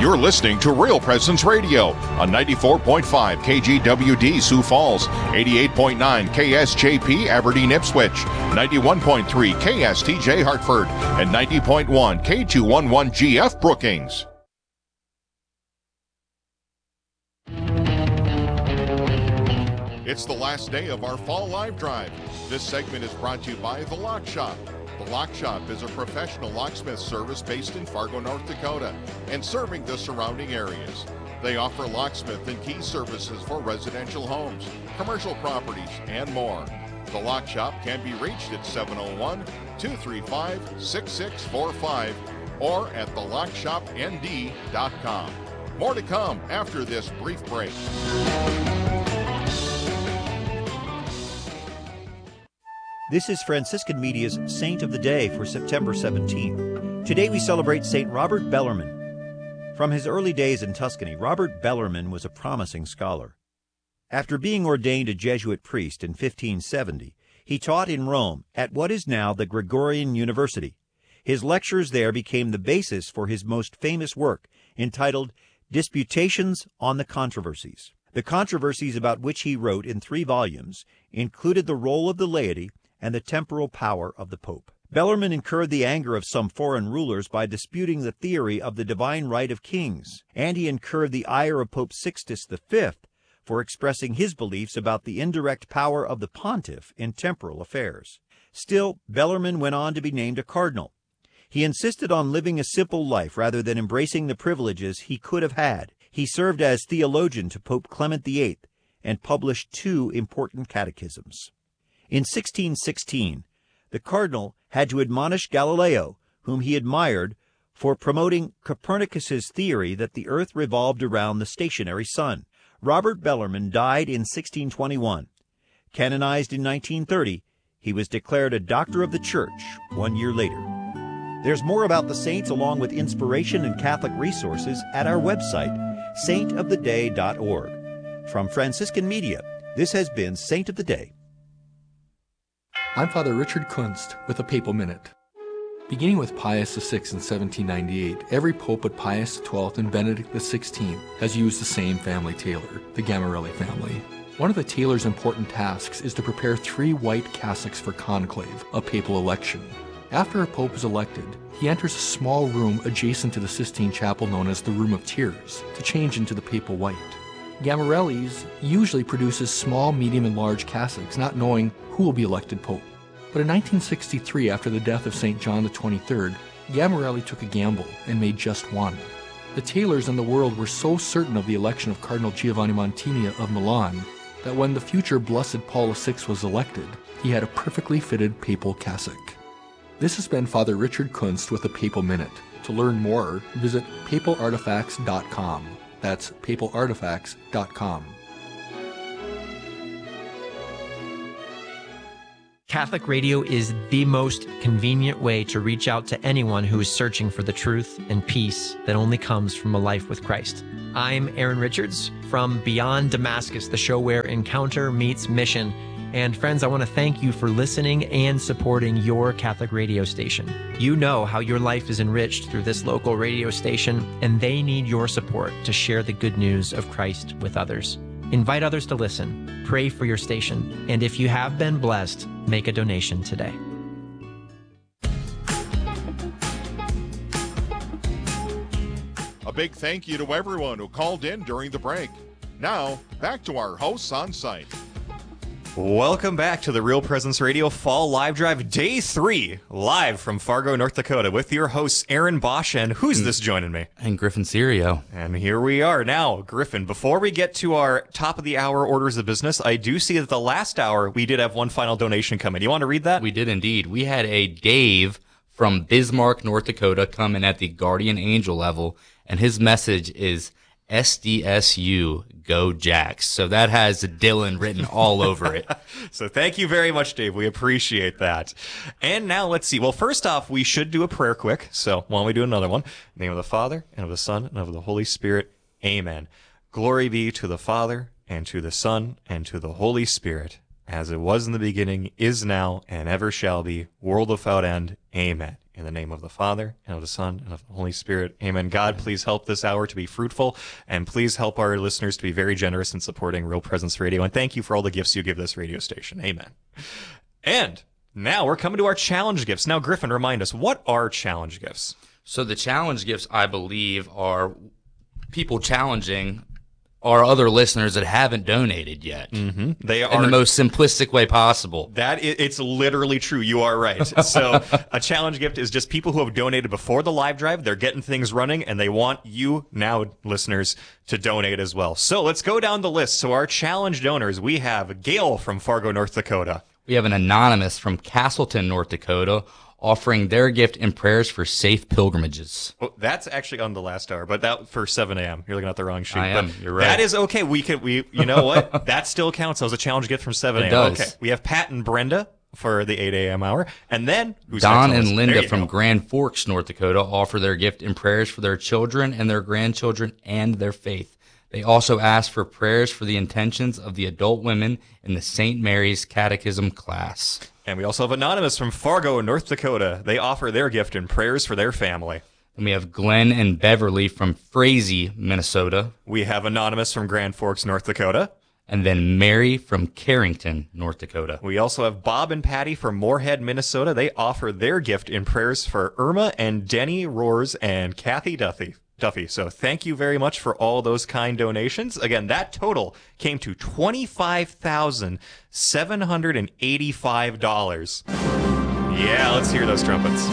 You're listening to Real Presence Radio on 94.5 KGWD Sioux Falls, 88.9 KSJP Aberdeen Ipswich, 91.3 KSTJ Hartford, and 90.1 K211GF Brookings. It's the last day of our Fall Live Drive. This segment is brought to you by The Lock Shop. The Lock Shop is a professional locksmith service based in Fargo, North Dakota, and serving the surrounding areas. They offer locksmith and key services for residential homes, commercial properties, and more. The Lock Shop can be reached at 701-235-6645 or at thelockshopnd.com. More to come after this brief break. This is Franciscan Media's Saint of the Day for September 17th. Today we celebrate St. Robert Bellarmine. From his early days in Tuscany, Robert Bellarmine was a promising scholar. After being ordained a Jesuit priest in 1570, he taught in Rome at what is now the Gregorian University. His lectures there became the basis for his most famous work, entitled Disputations on the Controversies. The controversies about which he wrote in 3 volumes included the role of the laity and the temporal power of the Pope. Bellarmine incurred the anger of some foreign rulers by disputing the theory of the divine right of kings, and he incurred the ire of Pope Sixtus V for expressing his beliefs about the indirect power of the pontiff in temporal affairs. Still, Bellarmine went on to be named a cardinal. He insisted on living a simple life rather than embracing the privileges he could have had. He served as theologian to Pope Clement VIII and published 2 important catechisms. In 1616, the cardinal had to admonish Galileo, whom he admired, for promoting Copernicus's theory that the earth revolved around the stationary sun. Robert Bellarmine died in 1621. Canonized in 1930, he was declared a Doctor of the Church 1 year later. There's more about the saints along with inspiration and Catholic resources at our website, saintoftheday.org. From Franciscan Media, this has been Saint of the Day. I'm Father Richard Kunst with a Papal Minute. Beginning with Pius VI in 1798, every pope but Pius XII and Benedict XVI has used the same family tailor, the Gamarelli family. One of the tailor's important tasks is to prepare 3 white cassocks for conclave, a papal election. After a pope is elected, he enters a small room adjacent to the Sistine Chapel known as the Room of Tears to change into the papal white. Gamarelli's usually produces small, medium, and large cassocks, not knowing who will be elected pope. But in 1963, after the death of St. John XXIII, Gamarelli took a gamble and made just one. The tailors in the world were so certain of the election of Cardinal Giovanni Montini of Milan that when the future Blessed Paul VI was elected, he had a perfectly fitted papal cassock. This has been Father Richard Kunst with a Papal Minute. To learn more, visit papalartifacts.com. That's papalartifacts.com. Catholic radio is the most convenient way to reach out to anyone who is searching for the truth and peace that only comes from a life with Christ. I'm Aaron Richards from Beyond Damascus, the show where encounter meets mission. And friends, I want to thank you for listening and supporting your Catholic radio station. You know how your life is enriched through this local radio station, and they need your support to share the good news of Christ with others. Invite others to listen, pray for your station, and if you have been blessed, make a donation today. A big thank you to everyone who called in during the break. Now, back to our hosts on site. Welcome back to the Real Presence Radio Fall Live Drive Day 3, live from Fargo, North Dakota, with your hosts Aaron Bosch and who's this joining me? And Griffin Serio. And here we are. Now, Griffin, before we get to our top of the hour orders of business, I do see that the last hour we did have one final donation come in. You want to read that? We did indeed. We had a Dave from Bismarck, North Dakota come in at the Guardian Angel level, and his message is SDSU, go Jacks. So that has Dylan written all over it. So thank you very much, Dave. We appreciate that. And now let's see. Well, first off, we should do a prayer quick. So why don't we do another one? In the name of the Father, and of the Son, and of the Holy Spirit. Amen. Glory be to the Father, and to the Son, and to the Holy Spirit, as it was in the beginning, is now, and ever shall be, world without end. Amen. In the name of the Father, and of the Son, and of the Holy Spirit. Amen. God, please help this hour to be fruitful, and please help our listeners to be very generous in supporting Real Presence Radio. And thank you for all the gifts you give this radio station. Amen. And now we're coming to our challenge gifts. Now, Griffin, remind us, what are challenge gifts? So the challenge gifts, I believe, are people challenging our other listeners that haven't donated yet. Mm-hmm. They are in the most simplistic way possible. It's literally true. You are right. So a challenge gift is just people who have donated before the live drive. They're getting things running, and they want you now, listeners, to donate as well. So let's go down the list. So our challenge donors, we have Gail from Fargo, North Dakota. We have an anonymous from Castleton, North Dakota, offering their gift and prayers for safe pilgrimages. Well, that's actually on the last hour, but that for 7 a.m. You're looking at the wrong sheet. I am. You're right. That is okay. You know what? That still counts as a challenge gift from 7 a.m. It does. Okay. We have Pat and Brenda for the 8 a.m. hour. And then who's Don next on and this? Linda There you from go. Grand Forks, North Dakota, offer their gift and prayers for their children and their grandchildren and their faith. They also ask for prayers for the intentions of the adult women in the St. Mary's Catechism class. And we also have Anonymous from Fargo, North Dakota. They offer their gift and prayers for their family. And we have Glenn and Beverly from Frazee, Minnesota. We have Anonymous from Grand Forks, North Dakota. And then Mary from Carrington, North Dakota. We also have Bob and Patty from Moorhead, Minnesota. They offer their gift in prayers for Irma and Denny Roars and Kathy Duffy. So thank you very much for all those kind donations. Again, that total came to $25,785. Yeah, let's hear those trumpets.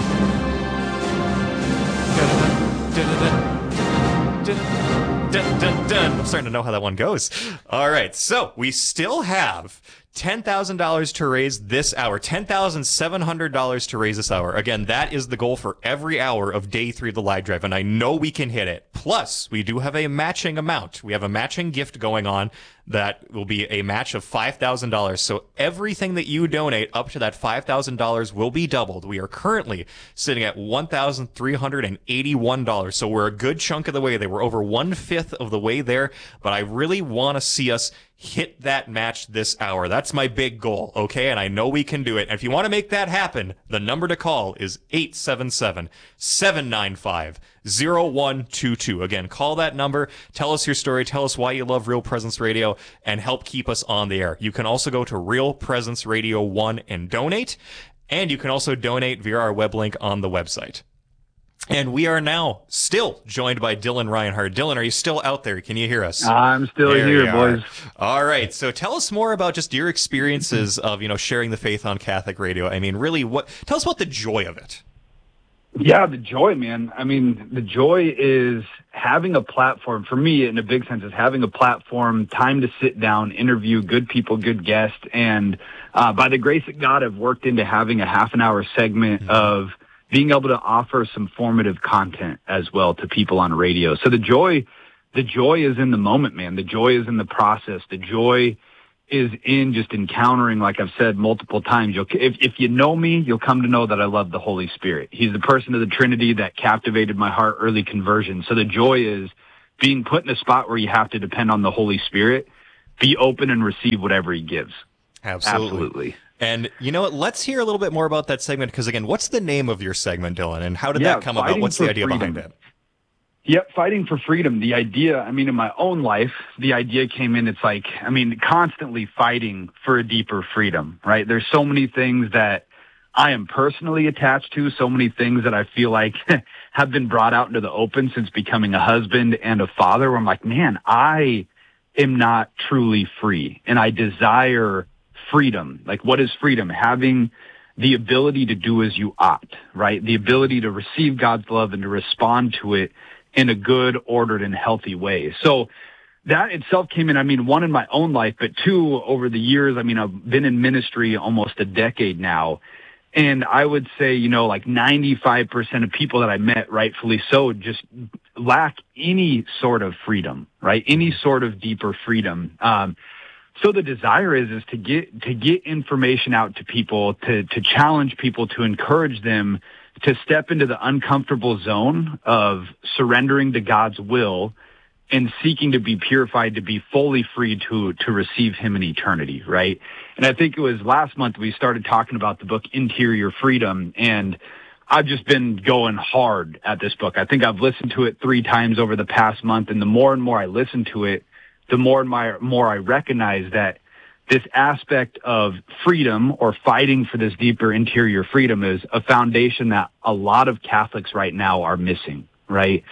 Dun, dun, dun. I'm starting to know how that one goes. All right, so we still have $10,000 to raise this hour, $10,700 to raise this hour. Again, that is the goal for every hour of day 3 of the live drive, and I know we can hit it. Plus, we do have a matching amount. We have a matching gift going on that will be a match of $5,000. So everything that you donate up to that $5,000 will be doubled. We are currently sitting at $1,381. So we're a good chunk of the way there. We're over 1/5 of the way there, but I really want to see us hit that match this hour. That's my big goal, okay? And I know we can do it. And if you want to make that happen, the number to call is 877-795-0122. Again, call that number, tell us your story, tell us why you love Real Presence Radio, and help keep us on the air. You can also go to Real Presence Radio 1 and donate, and you can also donate via our web link on the website. And we are now still joined by Dylan Reinhardt. Dylan, are you still out there? Can you hear us? I'm still There here, you boys. are. All right. So tell us more about just your experiences of, sharing the faith on Catholic radio. I mean, really, tell us about the joy of it. Yeah, the joy, man. I mean, the joy is having a platform. For me, in a big sense, is having a platform, time to sit down, interview good people, good guests. And by the grace of God, I've worked into having a half-an-hour segment of being able to offer some formative content as well to people on radio. So the joy is in the moment, man. The joy is in the process. The joy is in just encountering, like I've said multiple times. If you know me, you'll come to know that I love the Holy Spirit. He's the person of the Trinity that captivated my heart, early conversion. So the joy is being put in a spot where you have to depend on the Holy Spirit, be open and receive whatever he gives. Absolutely. And you know what? Let's hear a little bit more about that segment, because again, what's the name of your segment, Dylan, and how did that come about? What's the idea behind it? Yep, fighting for freedom. The idea, in my own life, the idea came in, it's like, constantly fighting for a deeper freedom, right? There's so many things that I am personally attached to, so many things that I feel like have been brought out into the open since becoming a husband and a father, where I'm like, man, I am not truly free, and I desire freedom. Like, what is freedom? Having the ability to do as you ought, right? The ability to receive God's love and to respond to it in a good, ordered, and healthy way. So that itself came in, one, in my own life, but two, over the years, I've been in ministry almost a decade now. And I would say, like 95% of people that I met, rightfully so, just lack any sort of freedom, right? Any sort of deeper freedom. So the desire is to get information out to people, to challenge people, to encourage them to step into the uncomfortable zone of surrendering to God's will and seeking to be purified, to be fully free to receive him in eternity, right? And I think it was last month we started talking about the book Interior Freedom, and I've just been going hard at this book. I think I've listened to it 3 times over the past month, and the more and more I listen to it, the more and more I recognize that this aspect of freedom or fighting for this deeper interior freedom is a foundation that a lot of Catholics right now are missing, right?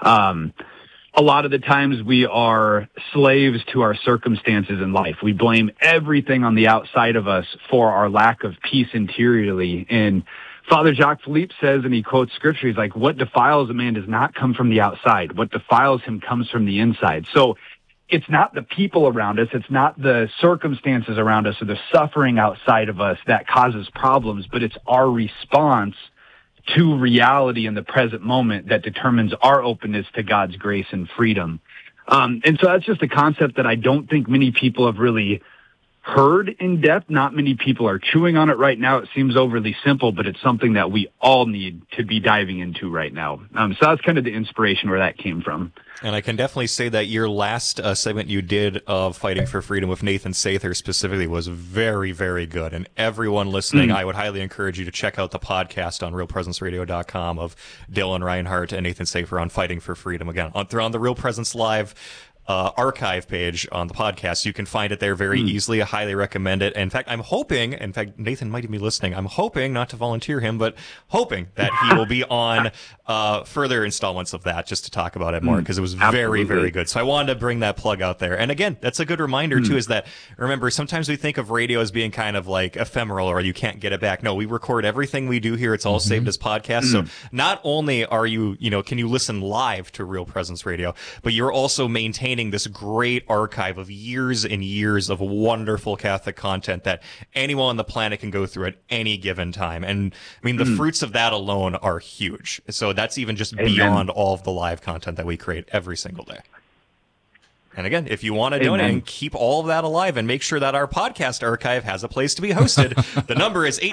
A lot of the times we are slaves to our circumstances in life. We blame everything on the outside of us for our lack of peace interiorly. And Father Jacques Philippe says, and he quotes scripture, he's like, what defiles a man does not come from the outside. What defiles him comes from the inside. So it's not the people around us. It's not the circumstances around us or the suffering outside of us that causes problems, but it's our response to reality in the present moment that determines our openness to God's grace and freedom. And so that's just a concept that I don't think many people have really heard in depth. Not many people are chewing on it right now. It seems overly simple, but it's something that we all need to be diving into right now. So that's kind of the inspiration where that came from. And I can definitely say that your last segment you did of Fighting for Freedom with Nathan Sather specifically was very, very good. And everyone listening, I would highly encourage you to check out the podcast on RealPresenceRadio.com of Dylan Reinhardt and Nathan Sather on Fighting for Freedom. Again, they're on the Real Presence Live archive page on the podcast. You can find it there very easily. I highly recommend it. In fact, Nathan might be listening. I'm hoping, not to volunteer him, but hoping that he will be on further installments of that just to talk about it more, because it was very, very good. So I wanted to bring that plug out there. And again, that's a good reminder too, is that, remember, sometimes we think of radio as being kind of like ephemeral or you can't get it back. No, we record everything we do here. It's all saved as podcasts. So not only are you, can you listen live to Real Presence Radio, but you're also maintaining this great archive of years and years of wonderful Catholic content that anyone on the planet can go through at any given time. And I mean, the fruits of that alone are huge. So that's even just beyond all of the live content that we create every single day. And again, if you want to donate and keep all of that alive and make sure that our podcast archive has a place to be hosted, the number is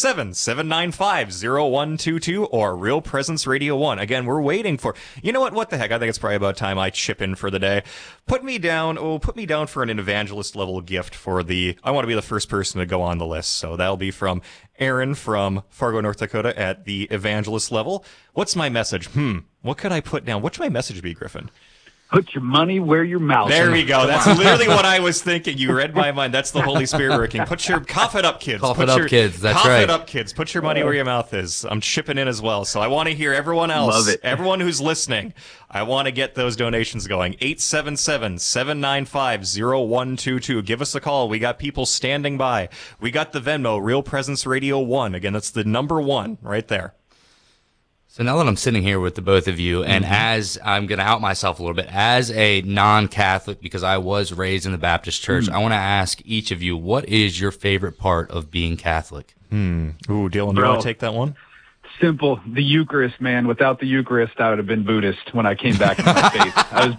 877-795-0122 or Real Presence Radio 1. Again, we're waiting for, you know what the heck? I think it's probably about time I chip in for the day. Put me down for an evangelist level gift for I want to be the first person to go on the list. So that'll be from Aaron from Fargo, North Dakota at the evangelist level. What's my message? What could I put down? What should my message be, Griffin? Put your money where your mouth is. There we go. That's literally what I was thinking. You read my mind. That's the Holy Spirit working. Cough it up, kids. Cough it up, kids. That's right. Cough it up, kids. Put your money where your mouth is. I'm chipping in as well. So I want to hear everyone else. Love it. Everyone who's listening. I want to get those donations going. 877-795-0122. Give us a call. We got people standing by. We got the Venmo, Real Presence Radio 1. Again, that's the number 1 right there. So now that I'm sitting here with the both of you, and as I'm going to out myself a little bit, as a non-Catholic, because I was raised in the Baptist church, I want to ask each of you, what is your favorite part of being Catholic? Ooh, Dylan, do you want to take that one? Simple. The Eucharist, man. Without the Eucharist, I would have been Buddhist when I came back to my faith.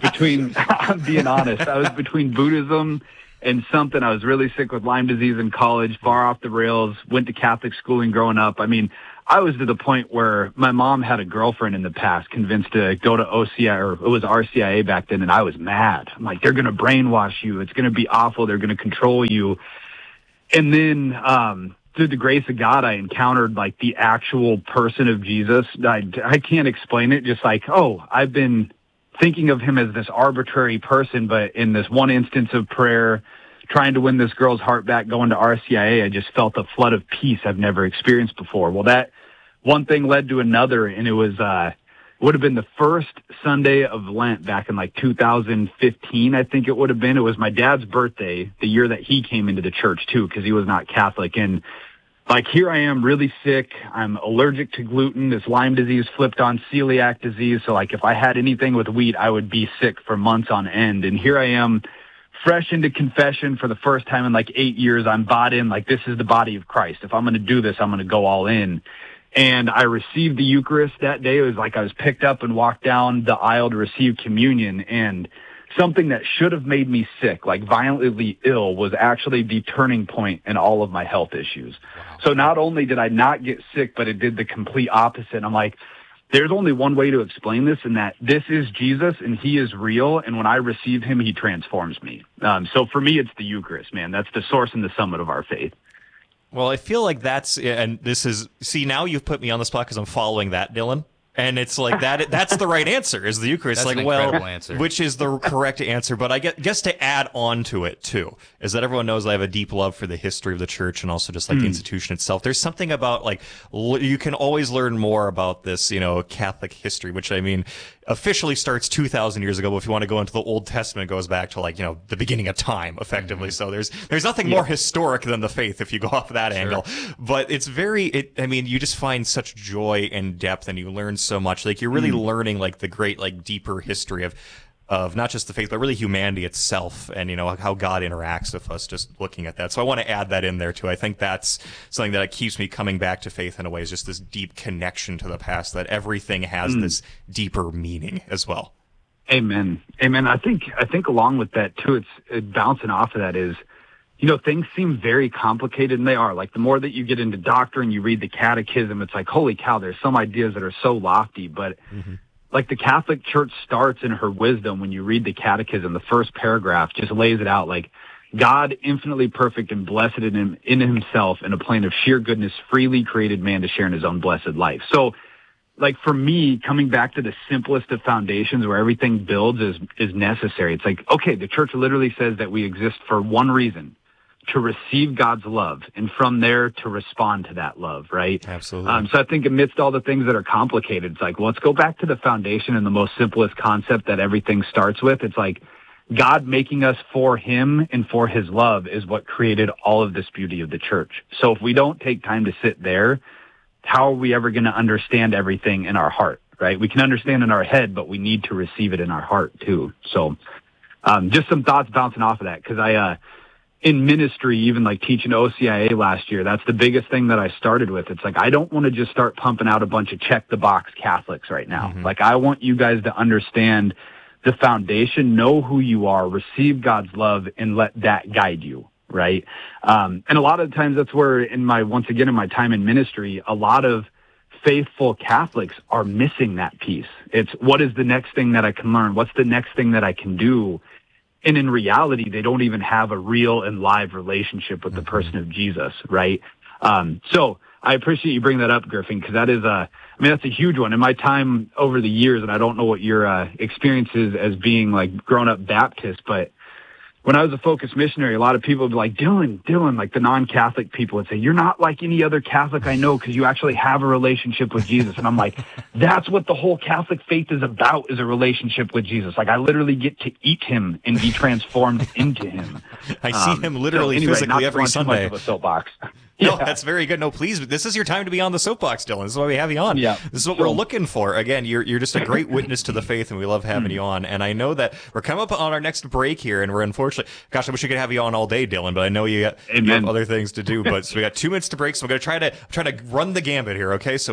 I'm being honest, I was between Buddhism and something. I was really sick with Lyme disease in college, far off the rails, went to Catholic schooling growing up. I mean, I was to the point where my mom had a girlfriend in the past convinced to go to OCI, or it was RCIA back then, and I was mad. I'm like, they're going to brainwash you. It's going to be awful. They're going to control you. And then through the grace of God, I encountered like the actual person of Jesus. I can't explain it. Just like, I've been thinking of him as this arbitrary person, but in this one instance of prayer, trying to win this girl's heart back, going to RCIA, I just felt a flood of peace I've never experienced before. Well, that one thing led to another, and it was would have been the first Sunday of Lent back in like 2015, I think it would have been. It was my dad's birthday, the year that he came into the church too, because he was not Catholic. And like, here I am really sick. I'm allergic to gluten. This Lyme disease flipped on celiac disease. So like, if I had anything with wheat, I would be sick for months on end. And here I am, fresh into confession for the first time in like 8 years. I'm bought in, like, this is the body of Christ. If I'm going to do this, I'm going to go all in. And I received the Eucharist that day. It was like I was picked up and walked down the aisle to receive communion, and something that should have made me sick, like violently ill, was actually the turning point in all of my health issues. Wow. So not only did I not get sick, but it did the complete opposite. I'm like, there's only one way to explain this, and that this is Jesus, and he is real, and when I receive him, he transforms me. So for me, it's the Eucharist, man. That's the source and the summit of our faith. Well, I feel like now you've put me on the spot because I'm following that, Dylan. And it's like that's the right answer, is the Eucharist. That's like, an incredible answer. Which is the correct answer. But I guess to add on to it, too, is that everyone knows I have a deep love for the history of the church and also just like the institution itself. There's something about like, you can always learn more about this, Catholic history, which I mean, officially starts 2,000 years ago. But if you want to go into the Old Testament, it goes back to like, the beginning of time, effectively. So there's nothing more historic than the faith if you go off that angle. But it's you just find such joy and depth, and you learn so much. Like, you're really learning like the great, like, deeper history of not just the faith, but really humanity itself, and how God interacts with us, just looking at that. So I want to add that in there too. I think that's something that keeps me coming back to faith in a way, is just this deep connection to the past, that everything has this deeper meaning as well. Amen. I think along with that too, it's bouncing off of that is, things seem very complicated, and they are. Like, the more that you get into doctrine, you read the catechism, it's like, holy cow, there's some ideas that are so lofty. But like, the Catholic Church starts in her wisdom. When you read the catechism, the first paragraph just lays it out like, God, infinitely perfect and blessed in himself, in a plan of sheer goodness, freely created man to share in his own blessed life. So, like, for me, coming back to the simplest of foundations where everything builds is necessary. It's like, okay, the church literally says that we exist for one reason: to receive God's love, and from there to respond to that love, right? Absolutely. So I think amidst all the things that are complicated, it's like, well, let's go back to the foundation and the most simplest concept that everything starts with. It's like, God making us for him and for his love is what created all of this beauty of the church. So if we don't take time to sit there, how are we ever going to understand everything in our heart, right? We can understand in our head, but we need to receive it in our heart too. So just some thoughts bouncing off of that, because in ministry, even like teaching OCIA last year, that's the biggest thing that I started with. It's like, I don't want to just start pumping out a bunch of check the box Catholics right now. Like, I want you guys to understand the foundation, know who you are, receive God's love, and let that guide you, right? And a lot of times that's where in my time in ministry, a lot of faithful Catholics are missing that piece. It's, what is the next thing that I can learn? What's the next thing that I can do? And in reality, they don't even have a real and live relationship with the person of Jesus, right? So I appreciate you bringing that up, Griffin, because that is that's a huge one. In my time over the years, and I don't know what your experience is as being like grown up Baptist, but when I was a Focus missionary, a lot of people would be like, Dylan, like the non-Catholic people would say, you're not like any other Catholic I know because you actually have a relationship with Jesus. And I'm like, that's what the whole Catholic faith is about, is a relationship with Jesus. Like, I literally get to eat him and be transformed into him. I see him literally physically every Sunday. Too much of a soapbox. No, that's very good. No, please, this is your time to be on the soapbox, Dylan. This is why we have you on. Yeah. This is what we're looking for. Again, you're just a great witness to the faith, and we love having you on. And I know that we're coming up on our next break here, and we're unfortunately, gosh, I wish we could have you on all day, Dylan, but I know you have other things to do. But so we got 2 minutes to break, so I'm going to try to run the gambit here, okay? So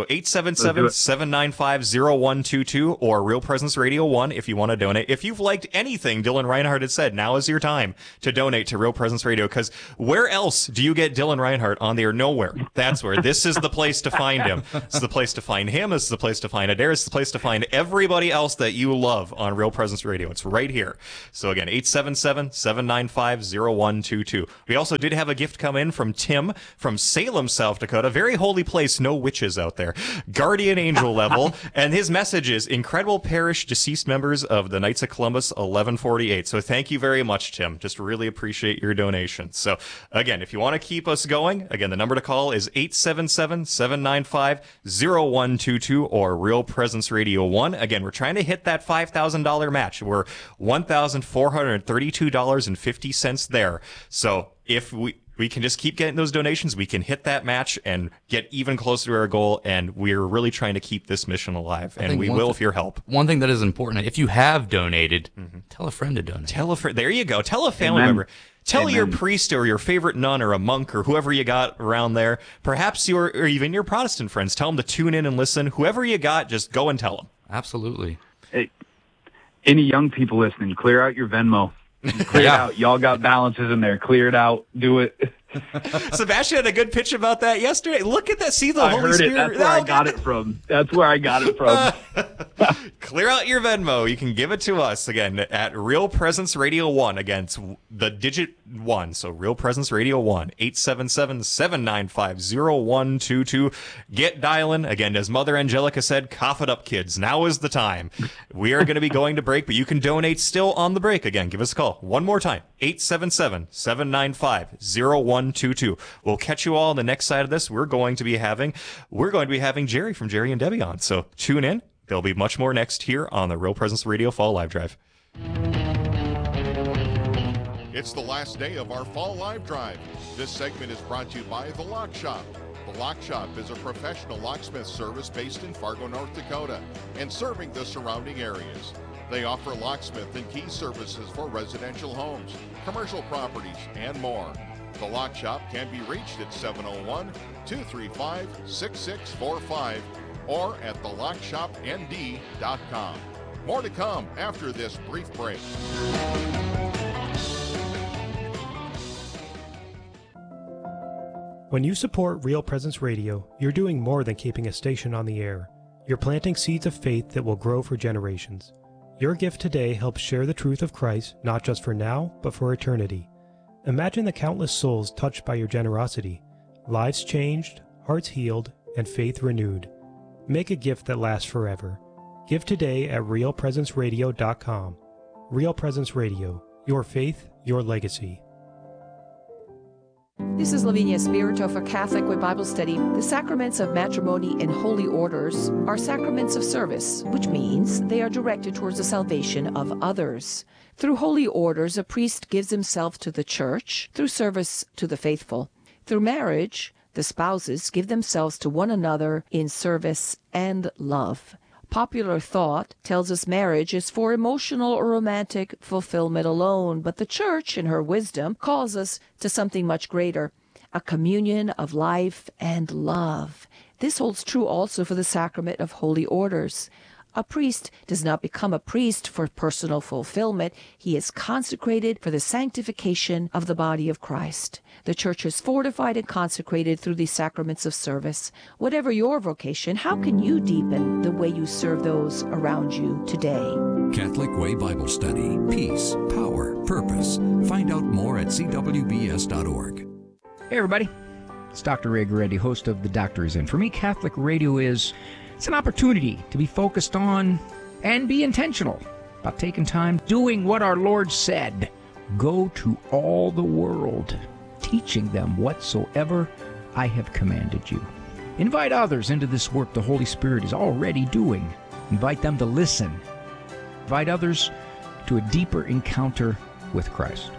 877-795-0122 or Real Presence Radio 1 if you want to donate. If you've liked anything Dylan Reinhardt had said, now is your time to donate to Real Presence Radio, because where else do you get Dylan Reinhardt on the air? Nowhere. That's where. This is the place to find him. This is the place to find him. This is the place to find Adair. This is the place to find everybody else that you love on Real Presence Radio. It's right here. So again, 877-795-0122. We also did have a gift come in from Tim from Salem, South Dakota. Very holy place. No witches out there. Guardian angel level. And his message is, incredible parish, deceased members of the Knights of Columbus 1148. So thank you very much, Tim. Just really appreciate your donation. So again, if you want to keep us going, again, the number to call is 877-795-0122 or Real Presence Radio 1. Again, we're trying to hit that $5,000 match. We're $1,432.50 there. So if we can just keep getting those donations, we can hit that match and get even closer to our goal, and we're really trying to keep this mission alive, and we will with your help. One thing that is important, if you have donated, tell a friend to donate. Tell a friend. There you go. Tell a family member. Tell your priest or your favorite nun or a monk or whoever you got around there, perhaps or even your Protestant friends. Tell them to tune in and listen. Whoever you got, just go and tell them. Absolutely. Hey, any young people listening, clear out your Venmo. Clear it out. Y'all got balances in there. Clear it out. Do it. Sebastian had a good pitch about that yesterday. Look at that. See the Holy Spirit. That's where I got it from. That's where I got it from. Clear out your Venmo. You can give it to us again at Real Presence Radio 1. Again, it's the digit 1. So Real Presence Radio 1, 877-795-0122. Get dialing. Again, as Mother Angelica said, cough it up, kids. Now is the time. We are going to be going to break, but you can donate still on the break. Again, give us a call. One more time, 877-795-0122. We'll catch you all on the next side of this. We're going to be having Jerry from Jerry and Debbie on. So tune in. There'll be much more next here on the Real Presence Radio Fall Live Drive. It's the last day of our Fall Live Drive. This segment is brought to you by The Lock Shop. The Lock Shop is a professional locksmith service based in Fargo, North Dakota, and serving the surrounding areas. They offer locksmith and key services for residential homes, commercial properties, and more. The Lock Shop can be reached at 701-235-6645 or at thelockshopnd.com. More to come after this brief break. When you support Real Presence Radio, you're doing more than keeping a station on the air. You're planting seeds of faith that will grow for generations. Your gift today helps share the truth of Christ, not just for now, but for eternity. Imagine the countless souls touched by your generosity, lives changed, hearts healed, and faith renewed. Make a gift that lasts forever. Give today at realpresenceradio.com. Real Presence Radio, your faith, your legacy. This is Lavinia Spirito for Catholic Way Bible Study. The sacraments of matrimony and holy orders are sacraments of service, which means they are directed towards the salvation of others. Through holy orders, a priest gives himself to the church through service to the faithful. Through marriage, the spouses give themselves to one another in service and love. Popular thought tells us marriage is for emotional or romantic fulfillment alone, but the Church, in her wisdom, calls us to something much greater, a communion of life and love. This holds true also for the sacrament of holy orders. A priest does not become a priest for personal fulfillment. He is consecrated for the sanctification of the body of Christ. The Church is fortified and consecrated through these sacraments of service. Whatever your vocation, how can you deepen the way you serve those around you today? Catholic Way Bible Study. Peace, power, purpose. Find out more at cwbs.org. Hey everybody, it's Dr. Ray Guarendi, host of The Doctor Is In. For me, Catholic radio it's an opportunity to be focused on and be intentional about taking time doing what our Lord said. Go to all the world, teaching them whatsoever I have commanded you. Invite others into this work the Holy Spirit is already doing. Invite them to listen. Invite others to a deeper encounter with Christ.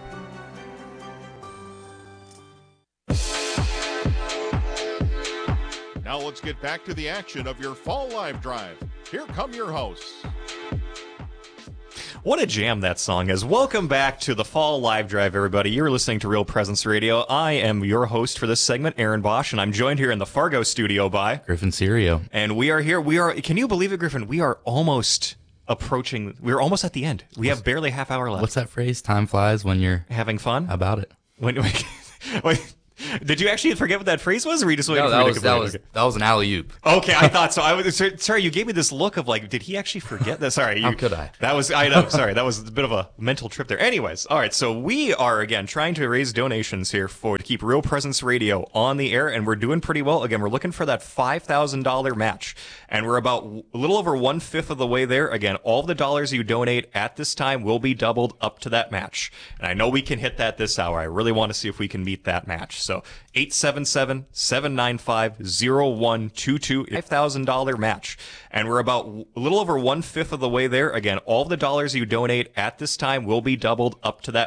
Now let's get back to the action of your Fall Live Drive. Here come your hosts. What a jam that song is. Welcome back to the Fall Live Drive, everybody. You're listening to Real Presence Radio. I am your host for this segment, Aaron Bosch, and I'm joined here in the Fargo studio by Griffin Serio. And we are here. Can you believe it, Griffin? We're almost at the end. We have barely a half hour left. What's that phrase? Time flies when you're having fun? How about it? Wait, did you actually forget what that phrase was, or were you just waiting for me to complete? That was an alley-oop. Okay, I thought so. I was sorry. You gave me this look of like, did he actually forget that? Sorry. How could I? I know. Sorry, that was a bit of a mental trip there. Anyways, all right. So we are again trying to raise donations here to keep Real Presence Radio on the air, and we're doing pretty well. Again, we're looking for that $5,000 match, and we're about a little over 1/5 of the way there. Again, all the dollars you donate at this time will be doubled up to that match, and I know we can hit that this hour. I really want to see if we can meet that match. So 877-795-0122, $5,000 match. And we're about a little over 1/5 of the way there. Again, all the dollars you donate at this time will be doubled up to that